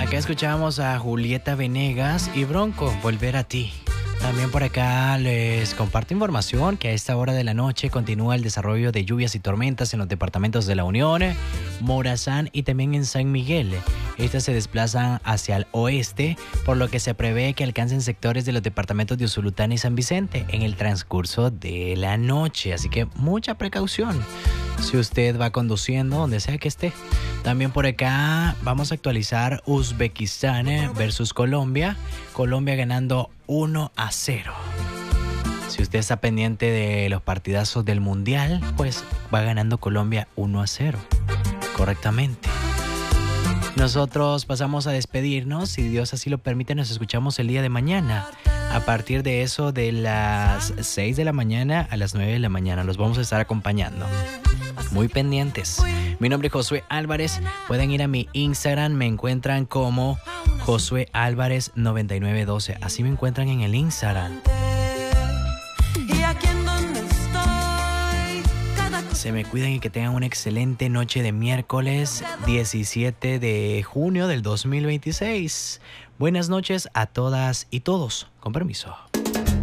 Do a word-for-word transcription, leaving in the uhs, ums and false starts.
acá escuchamos a Julieta Venegas y Bronco, Volver a ti. También por acá les comparto información que a esta hora de la noche continúa el desarrollo de lluvias y tormentas en los departamentos de La Unión, Morazán y también en San Miguel. Estas se desplazan hacia el oeste, por lo que se prevé que alcancen sectores de los departamentos de Usulután y San Vicente en el transcurso de la noche. Así que mucha precaución si usted va conduciendo, donde sea que esté. También por acá vamos a actualizar Uzbekistán versus Colombia. Colombia ganando uno a cero. Si usted está pendiente de los partidazos del Mundial, pues va ganando Colombia uno a cero. Correctamente. Nosotros pasamos a despedirnos. Si Dios así lo permite, nos escuchamos el día de mañana. A partir de eso de las seis de la mañana a las nueve de la mañana. Los vamos a estar acompañando. Muy pendientes. Mi nombre es Josué Álvarez. Pueden ir a mi Instagram. Me encuentran como Josué Álvarez noventa y nueve doce. Así me encuentran en el Instagram. Se me cuidan y que tengan una excelente noche de miércoles diecisiete de junio del dos mil veintiséis. Buenas noches a todas y todos. Con permiso.